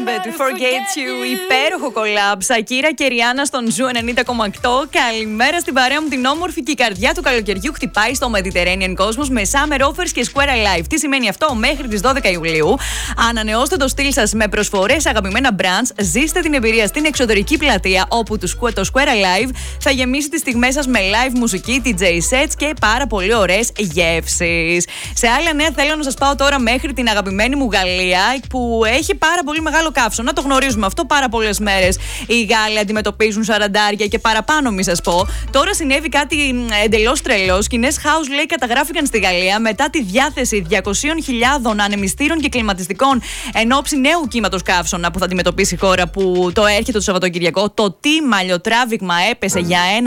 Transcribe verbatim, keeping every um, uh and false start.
Remember to Forget You. Υπέροχο collab. Σακύρα και Ριάννα στον Ζου ενενήντα κόμμα οκτώ. Καλημέρα στην παρέα μου, την όμορφη και η καρδιά του καλοκαιριού χτυπάει στο Mediterranean Cosmos με Summer Offers και Square Alive. Τι σημαίνει αυτό? Μέχρι τις δώδεκα Ιουλίου ανανεώστε το στυλ σας με προσφορές αγαπημένα brands. Ζήστε την εμπειρία στην εξωτερική πλατεία, όπου το Square Alive θα γεμίσει τις στιγμές σας με live μουσική, ντι τζέι sets και πάρα πολύ ωραίες γεύσεις. Σε άλλα νέα, θέλω να σας πάω τώρα μέχρι την αγαπημένη μου Γαλλία, που έχει πάρα πολύ μεγάλο καύσωνα. Το γνωρίζουμε αυτό πάρα πολλές μέρες. Οι Γάλλοι αντιμετωπίζουν σαραντάρια και παραπάνω, μη σας πω. Τώρα συνέβη κάτι εντελώς τρελό. Σκηνές house, λέει, καταγράφηκαν στη Γαλλία μετά τη διάθεση διακόσιες χιλιάδες ανεμιστήρων και κλιματιστικών εν ώψη νέου κύματος καύσωνα που θα αντιμετωπίσει η χώρα, που το έρχεται το Σαββατοκυριακό. Το τι μαλλιοτράβηγμα έπεσε για ένα